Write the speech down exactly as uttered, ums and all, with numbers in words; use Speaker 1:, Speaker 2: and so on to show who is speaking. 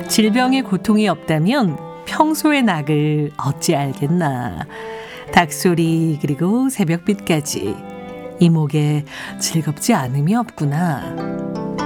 Speaker 1: 질병의 고통이 없다면 평소의 낙을 어찌 알겠나. 닭소리 그리고 새벽빛까지 이목에 즐겁지 않음이 없구나.